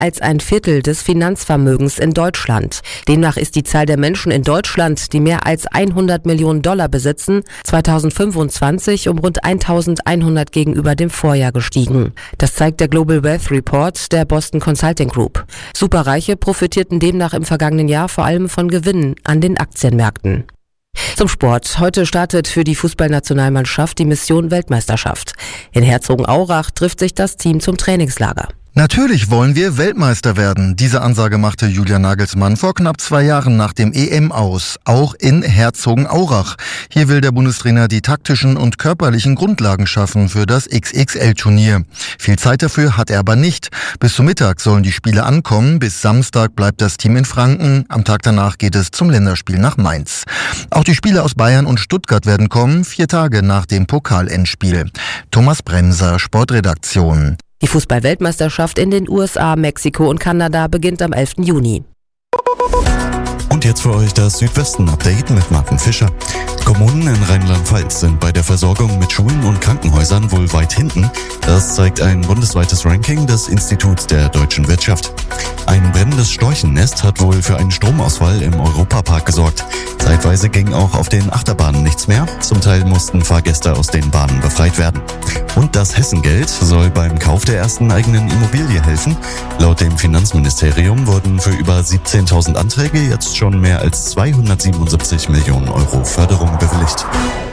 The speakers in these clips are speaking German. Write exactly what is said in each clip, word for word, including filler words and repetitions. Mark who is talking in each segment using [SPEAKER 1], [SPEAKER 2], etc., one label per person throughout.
[SPEAKER 1] als ein Viertel des Finanzvermögens in Deutschland. Demnach ist die Zahl der Menschen in Deutschland, die mehr als hundert Millionen Dollar besitzen, zweitausendfünfundzwanzig um rund eintausendeinhundert gegenüber dem Vorjahr gestiegen. Das zeigt der Global Wealth Report der Boston Consulting Group. Superreiche profitierten demnach im vergangenen Jahr vor allem von Gewinnen an den Aktienmärkten. Zum Sport. Heute startet für die Fußballnationalmannschaft die Mission Weltmeisterschaft. In Herzogenaurach trifft sich das Team zum Trainingslager.
[SPEAKER 2] Natürlich wollen wir Weltmeister werden. Diese Ansage machte Julian Nagelsmann vor knapp zwei Jahren nach dem E M aus, auch in Herzogenaurach. Hier will der Bundestrainer die taktischen und körperlichen Grundlagen schaffen für das X X L-Turnier. Viel Zeit dafür hat er aber nicht. Bis zum Mittag sollen die Spiele ankommen. Bis Samstag bleibt das Team in Franken. Am Tag danach geht es zum Länderspiel nach Mainz. Auch die Spieler aus Bayern und Stuttgart werden kommen, vier Tage nach dem Pokalendspiel. Thomas Bremser, Sportredaktion.
[SPEAKER 1] Die Fußball-Weltmeisterschaft in den U S A, Mexiko und Kanada beginnt am elften Juni.
[SPEAKER 3] Und jetzt für euch das Südwesten-Update mit Martin Fischer. Die Kommunen in Rheinland-Pfalz sind bei der Versorgung mit Schulen und Krankenhäusern wohl weit hinten. Das zeigt ein bundesweites Ranking des Instituts der deutschen Wirtschaft. Ein brennendes Storchennest hat wohl für einen Stromausfall im Europapark gesorgt. Zeitweise ging auch auf den Achterbahnen nichts mehr. Zum Teil mussten Fahrgäste aus den Bahnen befreit werden. Und das Hessengeld soll beim Kauf der ersten eigenen Immobilie helfen. Laut dem Finanzministerium wurden für über siebzehntausend Anträge jetzt schon mehr als zweihundertsiebenundsiebzig Millionen Euro Förderung bewilligt.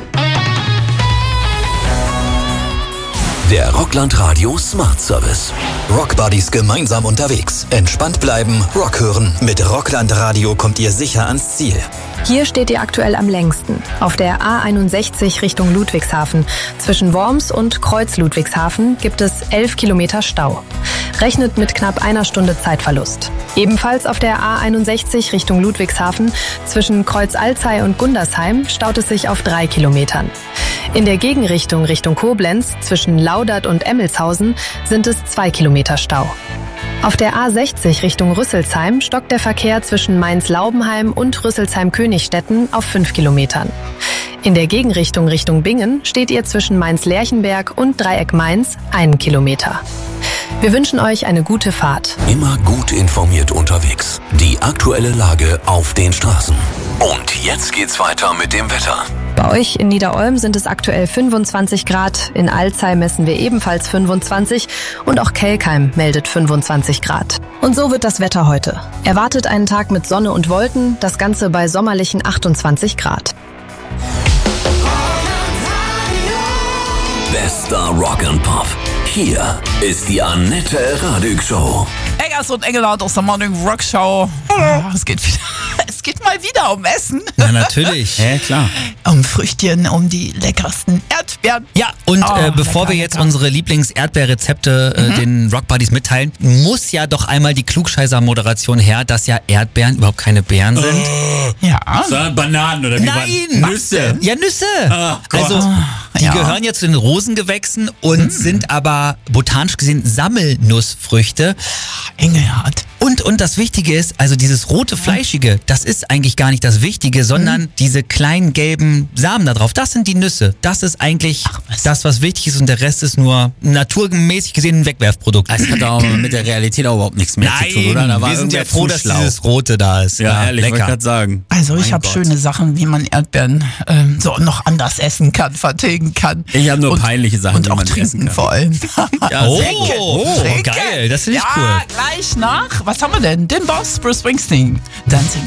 [SPEAKER 4] Der Rockland Radio Smart Service. Rockbuddies gemeinsam unterwegs. Entspannt bleiben, Rock hören. Mit Rockland Radio kommt ihr sicher ans Ziel.
[SPEAKER 5] Hier steht ihr aktuell am längsten. Auf der A einundsechzig Richtung Ludwigshafen. Zwischen Worms und Kreuz Ludwigshafen gibt es elf Kilometer Stau. Rechnet mit knapp einer Stunde Zeitverlust. Ebenfalls auf der A einundsechzig Richtung Ludwigshafen. Zwischen Kreuz Alzey und Gundersheim staut es sich auf drei Kilometern. In der Gegenrichtung Richtung Koblenz zwischen Laudert und Emmelshausen sind es zwei Kilometer Stau. Auf der A sechzig Richtung Rüsselsheim stockt der Verkehr zwischen Mainz-Laubenheim und Rüsselsheim-Königstetten auf fünf Kilometern. In der Gegenrichtung Richtung Bingen steht ihr zwischen Mainz-Lerchenberg und Dreieck Mainz einen Kilometer. Wir wünschen euch eine gute Fahrt.
[SPEAKER 4] Immer gut informiert unterwegs. Die aktuelle Lage auf den Straßen. Und jetzt geht's weiter mit dem Wetter.
[SPEAKER 5] Bei euch in Niederolm sind es aktuell fünfundzwanzig Grad, in Alzey messen wir ebenfalls fünfundzwanzig und auch Kelkheim meldet fünfundzwanzig Grad. Und so wird das Wetter heute. Erwartet einen Tag mit Sonne und Wolken, das Ganze bei sommerlichen achtundzwanzig Grad.
[SPEAKER 4] Bester Rock and Pop. Hier ist die Annette Radig Show.
[SPEAKER 6] Eggers und Engelhardt aus der Morning Rock Show. Oh, es geht wieder. Es geht mal wieder um Essen.
[SPEAKER 7] Na natürlich. Ja, klar.
[SPEAKER 6] Um Früchtchen, um die leckersten Erdbeeren.
[SPEAKER 7] Ja, und
[SPEAKER 6] oh,
[SPEAKER 7] äh, bevor
[SPEAKER 6] lecker,
[SPEAKER 7] wir jetzt
[SPEAKER 6] lecker.
[SPEAKER 7] unsere Lieblings-Erdbeerrezepte äh, mhm. den Rockbuddies mitteilen, muss ja doch einmal die Klugscheißer-Moderation her, dass ja Erdbeeren überhaupt keine Beeren sind.
[SPEAKER 6] Oh. Ja.
[SPEAKER 8] Sondern Bananen oder wie?
[SPEAKER 7] Nein!
[SPEAKER 8] War? Nüsse.
[SPEAKER 7] Ja, Nüsse.
[SPEAKER 8] Oh,
[SPEAKER 7] also, die
[SPEAKER 6] ja.
[SPEAKER 7] gehören ja zu den Rosengewächsen und mhm. sind aber botanisch gesehen Sammelnussfrüchte.
[SPEAKER 6] Engelhardt.
[SPEAKER 7] Und, und das Wichtige ist, also dieses rote Fleischige, das ist eigentlich gar nicht das Wichtige, sondern mhm. diese kleinen gelben Samen da drauf, das sind die Nüsse. Das ist eigentlich Ach, was? das, was wichtig ist und der Rest ist nur naturmäßig gesehen ein Wegwerfprodukt.
[SPEAKER 8] Das hat auch mit der Realität auch überhaupt nichts mehr
[SPEAKER 7] Nein,
[SPEAKER 8] zu tun, oder? Da war
[SPEAKER 7] wir sind ja froh, dass
[SPEAKER 8] schlau.
[SPEAKER 7] dieses Rote da ist.
[SPEAKER 8] Ja,
[SPEAKER 7] ja
[SPEAKER 8] ehrlich,
[SPEAKER 7] lecker.
[SPEAKER 8] wollte ich gerade sagen.
[SPEAKER 6] Also ich
[SPEAKER 8] Mein
[SPEAKER 6] habe
[SPEAKER 8] Gott.
[SPEAKER 6] schöne Sachen, wie man Erdbeeren ähm, so noch anders essen kann, vertilgen kann.
[SPEAKER 8] Ich habe nur
[SPEAKER 6] und,
[SPEAKER 8] peinliche Sachen,
[SPEAKER 6] und
[SPEAKER 8] die
[SPEAKER 6] auch
[SPEAKER 8] man nicht essen
[SPEAKER 6] trinken
[SPEAKER 8] kann.
[SPEAKER 6] vor allem.
[SPEAKER 8] Ja,
[SPEAKER 7] Oh,
[SPEAKER 8] trinken.
[SPEAKER 7] oh,
[SPEAKER 6] Trinken.
[SPEAKER 7] geil, das finde ich
[SPEAKER 6] ja,
[SPEAKER 7] cool.
[SPEAKER 6] gleich nach, was haben wir denn? Den Boss, Bruce Springsteen. Dancing